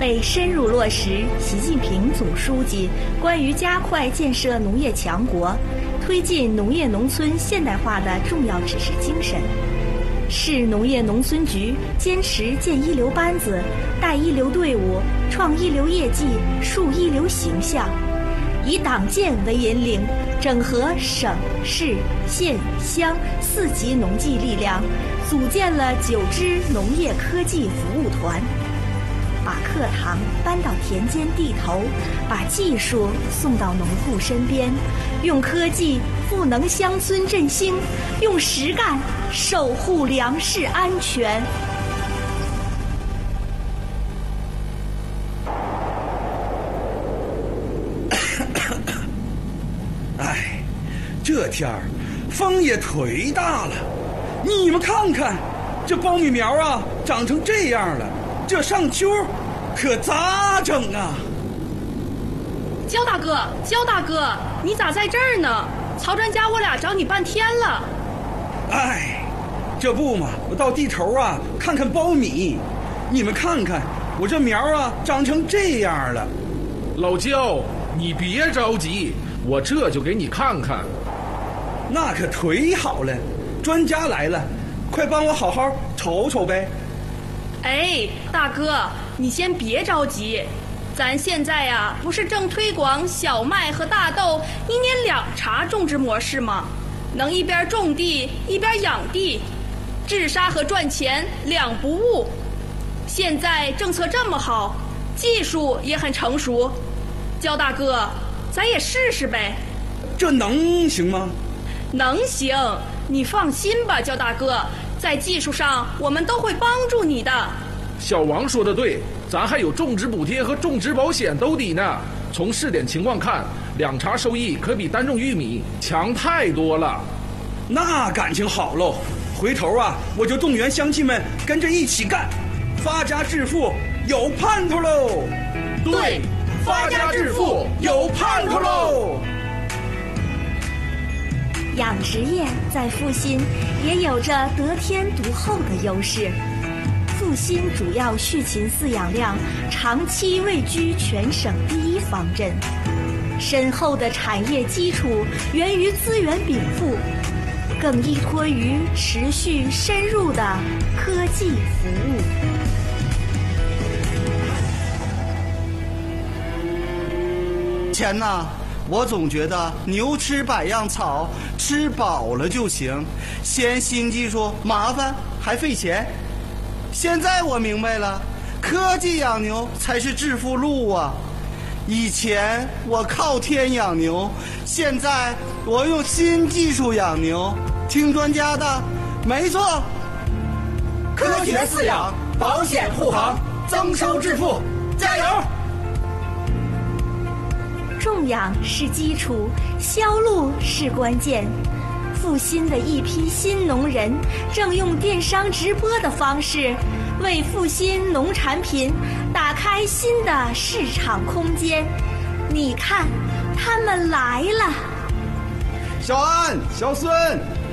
为深入落实习近平总书记关于加快建设农业强国、推进农业农村现代化的重要指示精神，市农业农村局坚持建一流班子、带一流队伍、创一流业绩、树一流形象，以党建为引领，整合省市县乡4级农技力量，组建了9支农业科技服务团，把课堂搬到田间地头，把技术送到农户身边，用科技赋能乡村振兴，用实干守护粮食安全。 哎，这天儿风也忒大了，你们看看，这苞米苗啊长成这样了，这上秋可咋整啊？ 焦大哥，你咋在这儿呢？曹专家我俩找你半天了。 哎，这不嘛，我到地头啊看看苞米，你们看看我这苗啊长成这样了。 老焦，你别着急，我这就给你看看。 那可忒好了，专家来了，快帮我好好瞅瞅呗。 哎，大哥，你先别着急，咱现在呀不是正推广小麦和大豆1年2茬种植模式吗？能一边种地一边养地，治沙和赚钱两不误。现在政策这么好，技术也很成熟，焦大哥，咱也试试呗。 这能行吗？ 能行，你放心吧，焦大哥，在技术上我们都会帮助你的。 小王说的对，咱还有种植补贴和种植保险兜底呢。从试点情况看，2茬收益可比单种玉米强太多了。 那感情好喽，回头啊我就动员乡亲们跟着一起干，发家致富有盼头喽。 对，发家致富有盼头喽。 养殖业在阜新也有着得天独厚的优势。阜新主要畜禽饲养量长期位居全省第1方阵，深厚的产业基础源于资源禀赋，更依托于持续深入的科技服务。 钱呐，我总觉得牛吃百样草，吃饱了就行，嫌新技术麻烦还费钱。现在我明白了，科技养牛才是致富路啊！以前我靠天养牛，现在我用新技术养牛，听专家的，没错。 科学饲养，保险护航，增收致富，加油！ 种养是基础，销路是关键。阜新的一批新农人正用电商直播的方式，为阜新农产品打开新的市场空间。你看，他们来了。 小安、小孙，